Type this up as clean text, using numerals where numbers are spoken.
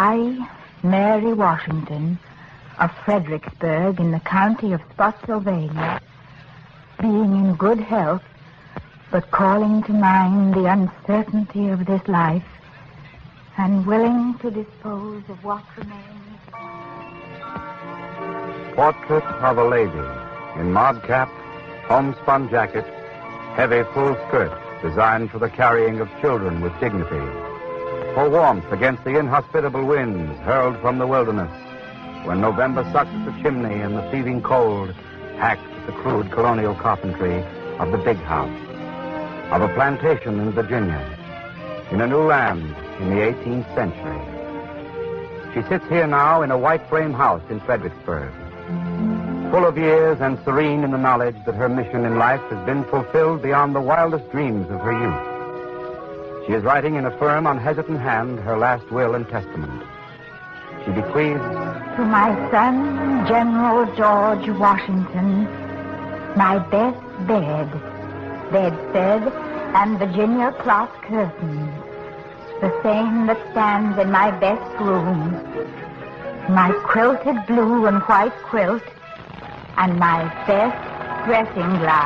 I, Mary Washington, of Fredericksburg in the county of Spotsylvania, being in good health, but calling to mind the uncertainty of this life, and willing to dispose of what remains. Portrait of a lady in mod cap, homespun jacket, heavy full skirt designed for the carrying of children with dignity, for warmth against the inhospitable winds hurled from the wilderness when November sucks the chimney and the seething cold hacks at the crude colonial carpentry of the big house, of a plantation in Virginia, in a new land in the 18th century. She sits here now in a white frame house in Fredericksburg, full of years and serene in the knowledge that her mission in life has been fulfilled beyond the wildest dreams of her youth. She is writing in a firm, unhesitant hand her last will and testament. She bequeaths to my son, General George Washington, my best bedstead, and Virginia cloth curtains, the same that stands in my best room, my quilted blue and white quilt, and my best dressing glass.